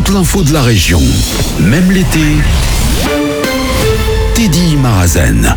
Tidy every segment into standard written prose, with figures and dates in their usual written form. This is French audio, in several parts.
toute l'info de la région. Même l'été, Teddy Marazen.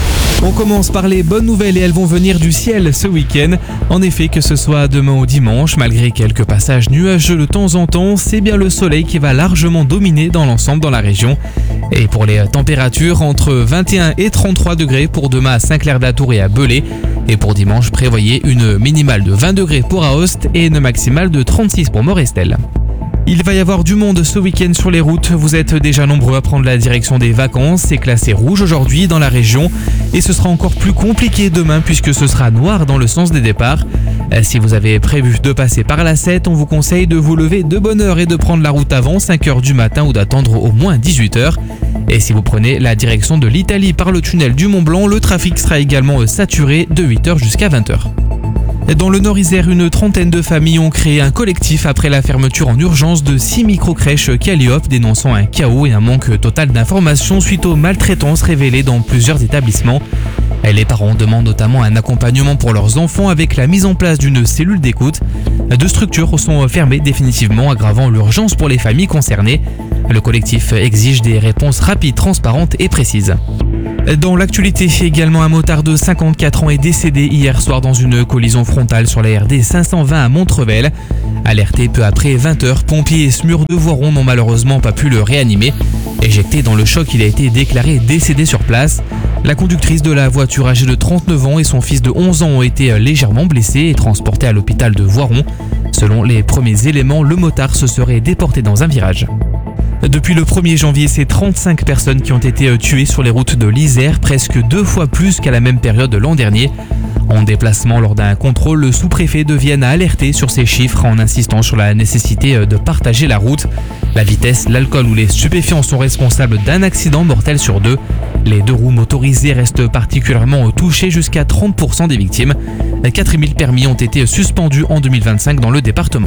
On commence par les bonnes nouvelles et elles vont venir du ciel ce week-end. En effet, que ce soit demain ou dimanche, malgré quelques passages nuageux de temps en temps, c'est bien le soleil qui va largement dominer dans l'ensemble dans la région. Et pour les températures, entre 21 et 33 degrés pour demain à Saint-Clair-d'Atour et à Belay. Et pour dimanche, prévoyez une minimale de 20 degrés pour Aoste et une maximale de 36 pour Morestel. Il va y avoir du monde ce week-end sur les routes. Vous êtes déjà nombreux à prendre la direction des vacances. C'est classé rouge aujourd'hui dans la région. Et ce sera encore plus compliqué demain puisque ce sera noir dans le sens des départs. Si vous avez prévu de passer par la 7, on vous conseille de vous lever de bonne heure et de prendre la route avant 5h du matin ou d'attendre au moins 18h. Et si vous prenez la direction de l'Italie par le tunnel du Mont-Blanc, le trafic sera également saturé de 8h jusqu'à 20h. Dans le Nord-Isère, une trentaine de familles ont créé un collectif après la fermeture en urgence de 6 micro-crèches Calliope, dénonçant un chaos et un manque total d'informations suite aux maltraitances révélées dans plusieurs établissements. Les parents demandent notamment un accompagnement pour leurs enfants avec la mise en place d'une cellule d'écoute. 2 structures sont fermées définitivement, aggravant l'urgence pour les familles concernées. Le collectif exige des réponses rapides, transparentes et précises. Dans l'actualité, également un motard de 54 ans est décédé hier soir dans une collision frontale sur la RD 520 à Montrevel. Alerté peu après 20h, pompiers et SMUR de Voiron n'ont malheureusement pas pu le réanimer. Éjecté dans le choc, il a été déclaré décédé sur place. La conductrice de la voiture âgée de 39 ans et son fils de 11 ans ont été légèrement blessés et transportés à l'hôpital de Voiron. Selon les premiers éléments, le motard se serait déporté dans un virage. Depuis le 1er janvier, c'est 35 personnes qui ont été tuées sur les routes de l'Isère, presque 2 fois plus qu'à la même période l'an dernier. En déplacement lors d'un contrôle, le sous-préfet de Vienne a alerté sur ces chiffres en insistant sur la nécessité de partager la route. La vitesse, l'alcool ou les stupéfiants sont responsables d'un accident mortel sur 2. Les 2 roues motorisées restent particulièrement touchées, jusqu'à 30% des victimes. 4000 permis ont été suspendus en 2025 dans le département.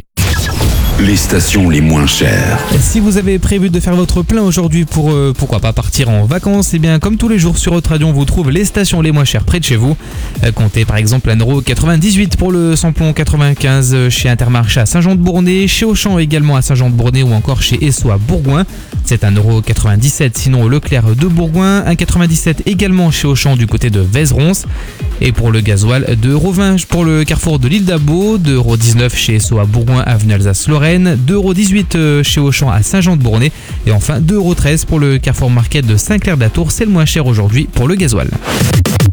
Les stations les moins chères. Si vous avez prévu de faire votre plein aujourd'hui pour pourquoi pas partir en vacances, et bien comme tous les jours sur Haute Radio, on vous trouve les stations les moins chères près de chez vous. Comptez par exemple 1,98€ pour le samplon 95 chez Intermarché à Saint-Jean-de-Bournay, chez Auchan également à Saint-Jean-de-Bournay ou encore chez Esso à Bourgoin. C'est 1,97€ sinon au Leclerc de Bourgoin, 1,97€ également chez Auchan du côté de Vézeronce. Et pour le gasoil, 2,20€ pour le carrefour de l'île d'Abo, 2,19€ chez Esso à Bourgoin avenue Alsace-Lorraine, 2,18€ chez Auchan à Saint-Jean-de-Bournay et enfin 2,13€ pour le carrefour Market de Saint-Clair-d'Atour, c'est le moins cher aujourd'hui pour le gasoil.